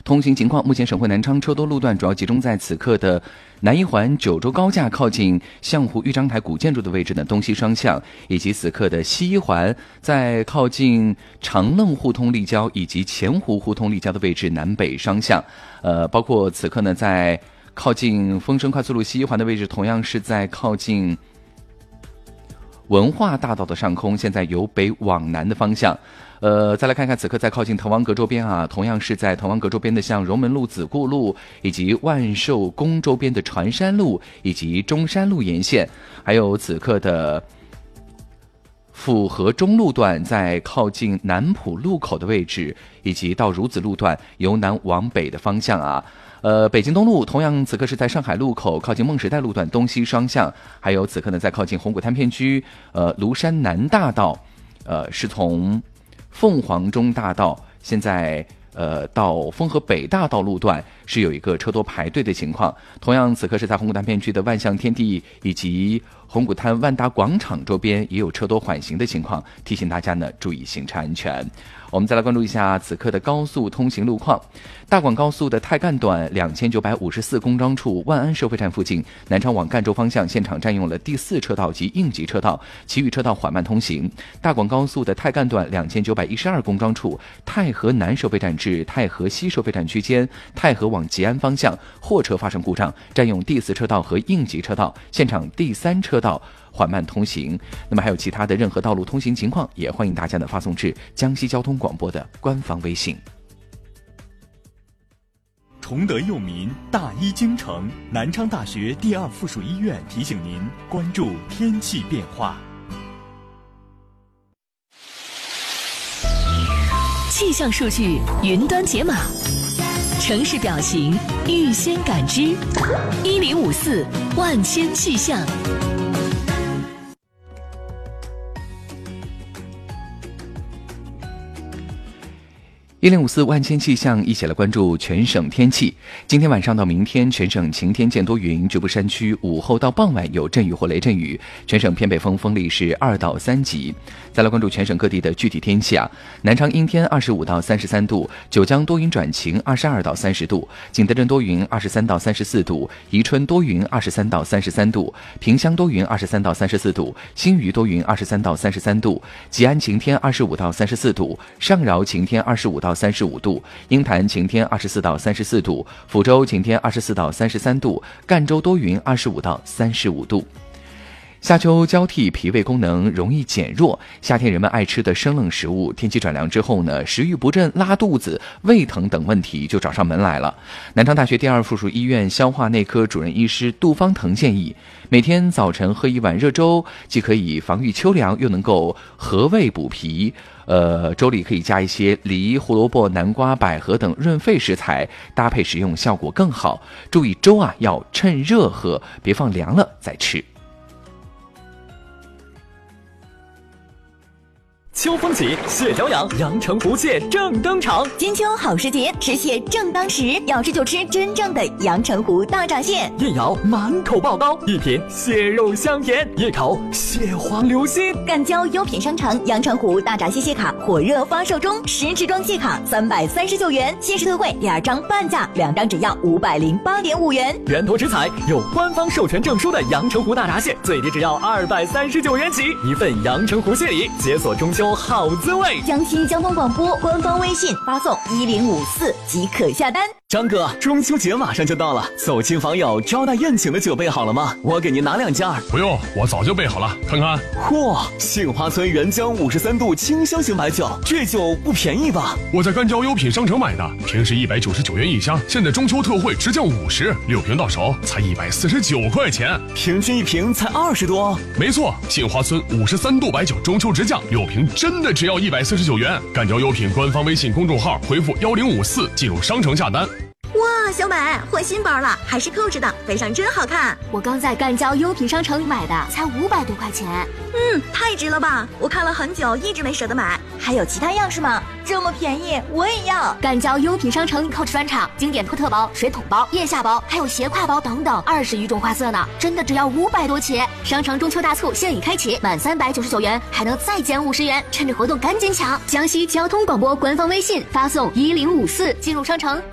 通行情况，目前省会南昌车多路段主要集中在此刻的南一环九州高架靠近象湖豫章台古建筑的位置呢，东西双向，以及此刻的西一环在靠近长愣互通立交以及前湖互通立交的位置南北双向。包括此刻呢，在靠近丰升快速路西一环的位置，同样是在靠近文化大道的上空，现在由北往南的方向。再来看看此刻在靠近滕王阁周边啊，同样是在滕王阁周边的像荣门路、子固路以及万寿宫周边的船山路以及中山路沿线，还有此刻的府河中路段在靠近南浦路口的位置，以及到儒子路段由南往北的方向啊。北京东路同样此刻是在上海路口靠近梦时代路段东西双向，还有此刻呢在靠近红谷滩片区庐山南大道，是从凤凰中大道现在到丰河北大道路段是有一个车多排队的情况。同样此刻是在红谷滩片区的万象天地以及红谷滩万达广场周边也有车多缓行的情况，提醒大家呢注意行车安全。我们再来关注一下此刻的高速通行路况。大广高速的太干段2954公庄处万安收费站附近，南昌往赣州方向现场占用了第4车道及应急车道，其余车道缓慢通行。大广高速的太干段2912公庄处太和南收费站至太和西收费站区间，太和往吉安方向货车发生故障，占用第4车道和应急车道，现场第3车道缓慢通行。那么还有其他的任何道路通行情况，也欢迎大家呢发送至江西交通广播的官方微信。 崇德佑民，大医精诚，南昌大学第2附属医院提醒您关注天气变化。 气象数据云端解码，城市表情预先感知，1054万千气象。 1054万千气象，一起来关注全省天气。今天晚上到明天，全省晴天见多云，局部山区午后到傍晚有阵雨或雷阵雨，全省偏北风，风力是2到3级。再来关注全省各地的具体天气啊。南昌阴天25到33度，九江多云转晴22到30度，景德镇多云23到34度，宜春多云23到33度，萍乡多云23到34度，新余多云23到33度，吉安晴天25到34度，上饶晴天25到35度，鹰潭晴天24到34度，抚州晴天24到33度，赣州多云25到35度。夏秋交替，脾胃功能容易减弱，夏天人们爱吃的生冷食物，天气转凉之后呢，食欲不振、拉肚子、胃疼等问题就找上门来了。南昌大学第2附属医院消化内科主任医师杜芳腾建议，每天早晨喝1碗热粥，既可以防御秋凉，又能够和胃补脾。粥里可以加一些梨、胡萝卜、南瓜、百合等润肺食材，搭配食用效果更好。注意粥啊要趁热喝，别放凉了再吃。 秋风起，蟹脚痒，阳澄湖蟹正登场。 金秋好时节，吃蟹正当时，要吃就吃真正的阳澄湖大闸蟹。 一咬满口爆膏，一品蟹肉香甜，一口蟹黄流心。 赣交优品商城阳澄湖大闸蟹蟹卡火热发售中，10支装蟹卡339元，限时特惠，2张半价，2张只要508.5元。 源头食材有官方授权证书的阳澄湖大闸蟹，最低只要239元起，一份阳澄湖蟹礼，解锁中秋好滋味。 江西交通广播官方微信发送1054即可下单。 张哥，中秋节马上就到了，走亲访友、招待宴请的酒备好了吗？我给您拿2件。 不用，我早就备好了，看看。 嚯，杏花村原浆53度清香型白酒，这酒不便宜吧？ 我在赣交优品商城买的，平时199元一箱，现在中秋特惠直降50，6瓶到手才149块钱， 平均1瓶才20多。 没错，杏花村53度白酒中秋直降，6瓶真的只要149元。赣交优品官方微信公众号回复1054进入商城下单。 哇，小美换新包了，还是扣着的，背上真好看。 我刚在赣交优品商城买的，才500多块钱。 太值了吧！我看了很久，一直没舍得买。还有其他样式吗？这么便宜，我也要。 赣交优品商城扣着专场，经典托特包、水桶包、腋下包，还有斜挎包等等，20余种花色呢，真的只要500多起。商城中秋大促现已开启，满399元还能再减50元，趁着活动赶紧抢！江西交通广播官方微信发送1054进入商城。